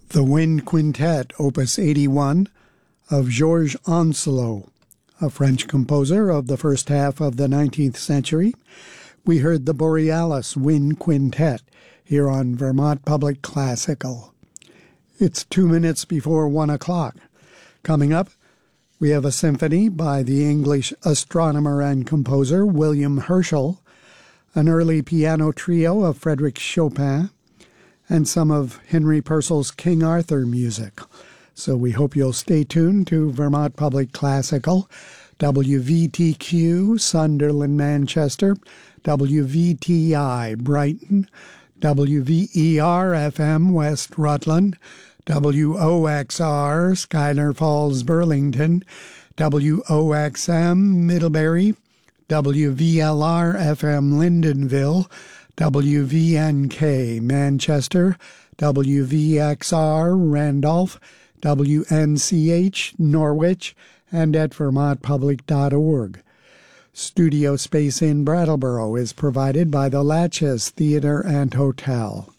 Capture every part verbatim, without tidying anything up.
The Wind Quintet, Opus eighty-one, of Georges Ancelot, a French composer of the first half of the nineteenth century. We heard the Borealis Wind Quintet here on Vermont Public Classical. It's two minutes before one o'clock. Coming up, we have a symphony by the English astronomer and composer William Herschel, an early piano trio of Frédéric Chopin, and some of Henry Purcell's King Arthur music. So we hope you'll stay tuned to Vermont Public Classical, W V T Q, Sunderland, Manchester, W V T I, Brighton, W V E R F M, West Rutland, W O X R, Schuyler Falls, Burlington, W O X M, Middlebury, W V L R F M, Lyndonville, W V N K, Manchester, W V X R, Randolph, W N C H, Norwich, and at vermont public dot org. Studio space in Brattleboro is provided by the Latches Theatre and Hotel.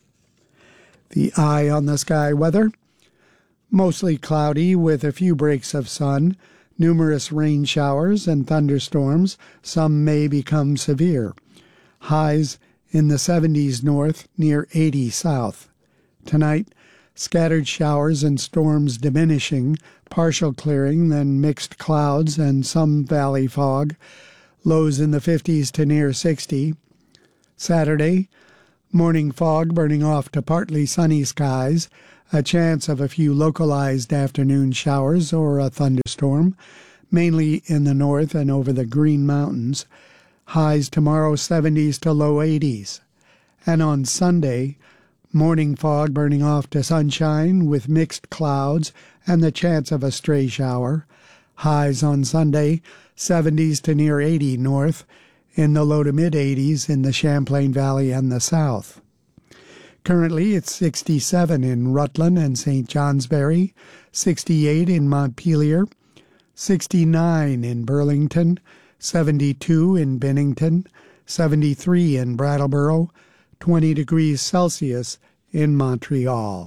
The eye on the sky weather: mostly cloudy with a few breaks of sun, numerous rain showers and thunderstorms. Some may become severe. Highs in the seventies north, near eighty south. Tonight, scattered showers and storms diminishing, partial clearing, then mixed clouds and some valley fog. Lows in the fifties to near sixty. Saturday, morning fog burning off to partly sunny skies, a chance of a few localized afternoon showers or a thunderstorm, mainly in the north and over the Green Mountains. Highs tomorrow seventies to low eighties. And on Sunday, morning fog burning off to sunshine with mixed clouds and the chance of a stray shower. Highs on Sunday seventies to near eighty north, in the low to mid eighties in the Champlain Valley and the south. Currently it's sixty-seven in Rutland and Saint Johnsbury, sixty-eight in Montpelier, sixty-nine in Burlington, seventy-two in Bennington, seventy-three in Brattleboro, twenty degrees Celsius in Montreal.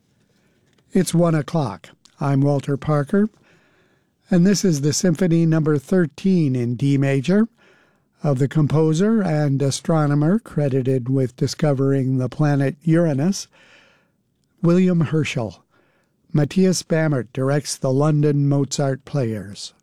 It's one o'clock. I'm Walter Parker, and this is the Symphony Number thirteen in D major of the composer and astronomer credited with discovering the planet Uranus, William Herschel. Matthias Bammert directs the London Mozart Players.